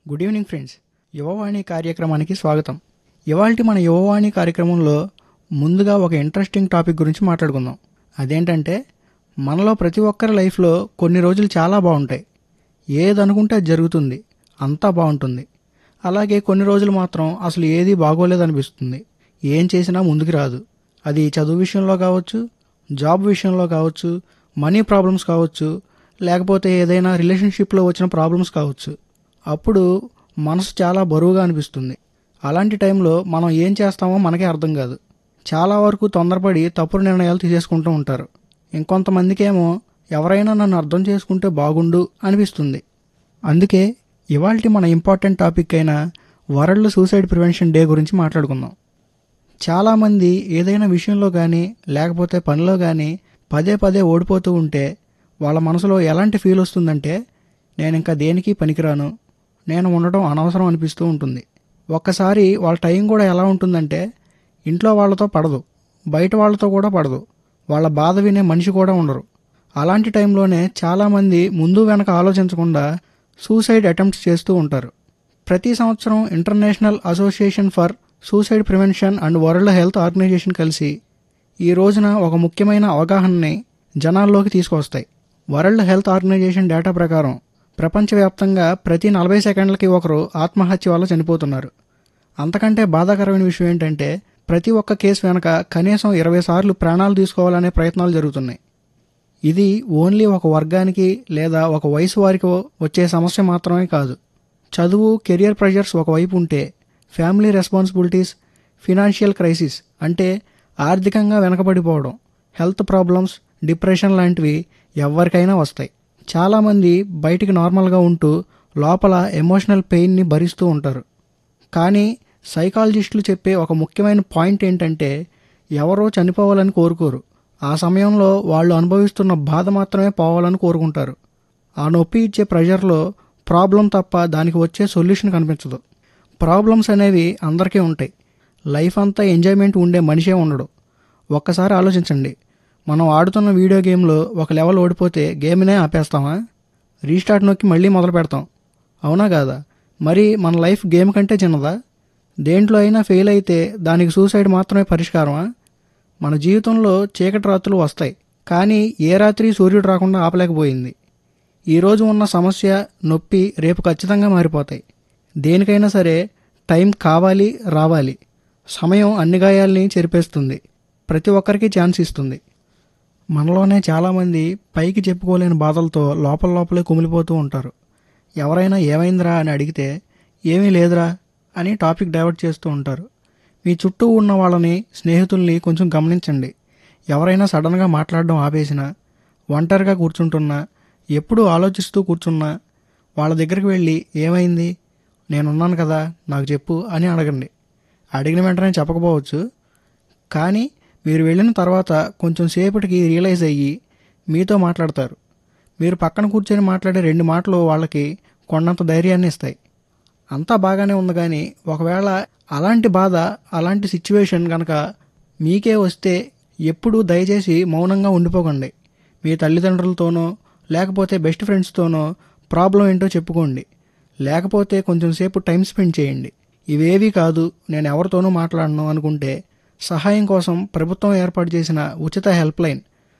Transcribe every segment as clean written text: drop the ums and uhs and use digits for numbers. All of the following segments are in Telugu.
Good evening friends. యువవాణి కార్యక్రమానికి స్వాగతం. ఇవాల్టి మన యువవాణి కార్యక్రమంలో ముందుగా ఒక ఇంట్రెస్టింగ్ టాపిక్ గురించి మాట్లాడుకుందాం. అదేంటంటే, మనలో ప్రతి ఒక్కరి లైఫ్లో కొన్ని రోజులు చాలా బాగుంటాయి. ఏదనుకుంటే అది జరుగుతుంది, అంతా బాగుంటుంది. అలాగే కొన్ని రోజులు మాత్రం అసలు ఏది బాగోలేదనిపిస్తుంది, ఏం చేసినా ముందుకు రాదు. అది చదువు విషయంలో కావచ్చు, జాబ్ విషయంలో కావచ్చు, మనీ ప్రాబ్లమ్స్ కావచ్చు, లేకపోతే ఏదైనా రిలేషన్షిప్లో వచ్చిన ప్రాబ్లమ్స్ కావచ్చు. అప్పుడు మనసు చాలా బరువుగా అనిపిస్తుంది. అలాంటి టైంలో మనం ఏం చేస్తామో మనకే అర్థం కాదు. చాలా వరకు తొందరపడి తప్పుడు నిర్ణయాలు తీసేసుకుంటూ ఉంటారు. ఇంకొంతమందికేమో ఎవరైనా నన్ను అర్థం చేసుకుంటే బాగుండు అనిపిస్తుంది. అందుకే ఇవాల్టి మన ఇంపార్టెంట్ టాపిక్ అయిన వరల్డ్ సూసైడ్ ప్రివెన్షన్ డే గురించి మాట్లాడుకుందాం. చాలామంది ఏదైనా విషయంలో కానీ లేకపోతే పనిలో కానీ పదే పదే ఓడిపోతూ ఉంటే వాళ్ళ మనసులో ఎలాంటి ఫీల్ వస్తుందంటే, నేను ఇంకా దేనికి పనికిరాను, నేను ఉండడం అనవసరం అనిపిస్తూ ఉంటుంది. ఒక్కసారి వాళ్ళ టైం కూడా ఎలా ఉంటుందంటే, ఇంట్లో వాళ్ళతో పడదు, బయట వాళ్ళతో కూడా పడదు, వాళ్ళ బాధ వినే మనిషి కూడా ఉండరు. అలాంటి టైంలోనే చాలామంది ముందు వెనక ఆలోచించకుండా సూసైడ్ అటెంప్ట్స్ చేస్తూ ఉంటారు. ప్రతి సంవత్సరం international association for suicide prevention and world health organisation కలిసి ఈ రోజున ఒక ముఖ్యమైన అవగాహనని జనాల్లోకి తీసుకొస్తాయి. వరల్డ్ హెల్త్ ఆర్గనైజేషన్ డేటా ప్రకారం ప్రపంచవ్యాప్తంగా ప్రతి 40 సెకండ్లకి ఒకరు ఆత్మహత్య వల్ల చనిపోతున్నారు. అంతకంటే బాధాకరమైన విషయం ఏంటంటే, ప్రతి ఒక్క కేసు వెనక కనీసం 20 సార్లు ప్రాణాలు తీసుకోవాలనే ప్రయత్నాలు జరుగుతున్నాయి. ఇది ఓన్లీ ఒక వర్గానికి లేదా ఒక వయసు వారికి వచ్చే సమస్య మాత్రమే కాదు. చదువు, కెరియర్ ప్రెషర్స్ ఒకవైపు ఉంటే, ఫ్యామిలీ రెస్పాన్సిబిలిటీస్, ఫినాన్షియల్ క్రైసిస్ అంటే ఆర్థికంగా వెనకబడిపోవడం, హెల్త్ ప్రాబ్లమ్స్, డిప్రెషన్ లాంటివి ఎవరికైనా వస్తాయి. చాలామంది బయటికి నార్మల్గా ఉంటూ లోపల ఎమోషనల్ పెయిన్ని భరిస్తూ ఉంటారు. కానీ సైకాలజిస్టులు చెప్పే ఒక ముఖ్యమైన పాయింట్ ఏంటంటే, ఎవరో చనిపోవాలని కోరుకోరు. ఆ సమయంలో వాళ్ళు అనుభవిస్తున్న బాధ మాత్రమే పోవాలని కోరుకుంటారు. ఆ నొప్పి ఇచ్చే ప్రెషర్లో ప్రాబ్లం తప్ప దానికి వచ్చే సొల్యూషన్ కనిపించదు. ప్రాబ్లమ్స్ అనేవి అందరికీ ఉంటాయి. లైఫ్ అంతా ఎంజాయ్మెంట్ ఉండే మనిషే ఉండడు. ఒక్కసారి ఆలోచించండి, మనం ఆడుతున్న వీడియో గేమ్లో ఒక లెవెల్ ఓడిపోతే గేమ్నే ఆపేస్తామా? రీస్టార్ట్ నొక్కి మళ్ళీ మొదలు పెడతాం, అవునా కాదా? మరి మన లైఫ్ గేమ్ కంటే చిన్నదా? దేంట్లో అయినా ఫెయిల్ అయితే దానికి సూసైడ్ మాత్రమే పరిష్కారమా? మన జీవితంలో చీకటి రాత్రులు వస్తాయి, కానీ ఏ రాత్రి సూర్యుడు రాకుండా ఆపలేకపోయింది. ఈరోజు ఉన్న సమస్య, నొప్పి రేపు ఖచ్చితంగా మారిపోతాయి. దేనికైనా సరే టైం కావాలి, రావాలి. సమయం అన్ని గాయాల్ని చెరిపేస్తుంది, ప్రతి ఒక్కరికి ఛాన్స్ ఇస్తుంది. మనలోనే చాలామంది పైకి చెప్పుకోలేని బాధలతో లోపల లోపలే కుమిలిపోతూ ఉంటారు. ఎవరైనా ఏమైందిరా అని అడిగితే ఏమీ లేదురా అని టాపిక్ డైవర్ట్ చేస్తూ ఉంటారు. మీ చుట్టూ ఉన్న వాళ్ళని, స్నేహితుల్ని కొంచెం గమనించండి. ఎవరైనా సడన్గా మాట్లాడడం ఆపేసినా, ఒంటరిగా కూర్చుంటున్నా, ఎప్పుడూ ఆలోచిస్తూ కూర్చున్నా వాళ్ళ దగ్గరికి వెళ్ళి ఏమైంది, నేనున్నాను కదా, నాకు చెప్పు అని అడగండి. అడిగిన వెంటనే చెప్పకపోవచ్చు, కానీ మీరు వెళ్ళిన తర్వాత కొంచెం సేపటికి రియలైజ్ అయ్యి మీతో మాట్లాడతారు. మీరు పక్కన కూర్చొని మాట్లాడే 2 మాటలు వాళ్ళకి కొండంత ధైర్యాన్ని ఇస్తాయి. అంతా బాగానే ఉంది, కానీ ఒకవేళ అలాంటి బాధ, అలాంటి సిచ్యువేషన్ కనుక మీకే వస్తే ఎప్పుడూ దయచేసి మౌనంగా ఉండిపోకండి. మీ తల్లిదండ్రులతోనో లేకపోతే బెస్ట్ ఫ్రెండ్స్తోనో ప్రాబ్లం ఏంటో చెప్పుకోండి. లేకపోతే కొంచెం సేపు టైం స్పెండ్ చేయండి. ఇవేవీ కాదు, నేను ఎవరితోనూ మాట్లాడను అనుకుంటే సహాయం కోసం ప్రభుత్వం ఏర్పాటు చేసిన ఉచిత హెల్ప్ లైన్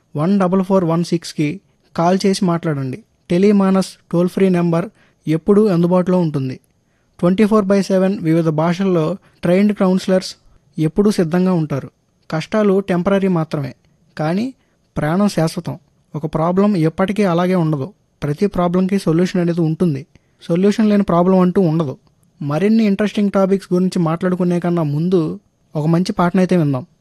14416కి కాల్ చేసి మాట్లాడండి. టెలిమానస్ టోల్ ఫ్రీ నెంబర్ ఎప్పుడూ అందుబాటులో ఉంటుంది. 24/7 వివిధ భాషల్లో ట్రైన్డ్ కౌన్సిలర్స్ ఎప్పుడూ సిద్ధంగా ఉంటారు. కష్టాలు టెంపరీ మాత్రమే, కానీ ప్రాణం శాశ్వతం. ఒక ప్రాబ్లం ఎప్పటికీ అలాగే ఉండదు. ప్రతి ప్రాబ్లంకి సొల్యూషన్ అనేది ఉంటుంది. సొల్యూషన్ లేని ప్రాబ్లం అంటూ ఉండదు. మరిన్ని ఇంట్రెస్టింగ్ టాపిక్స్ గురించి మాట్లాడుకునే కన్నా ముందు ఒక మంచి పాటనైతే విందాం.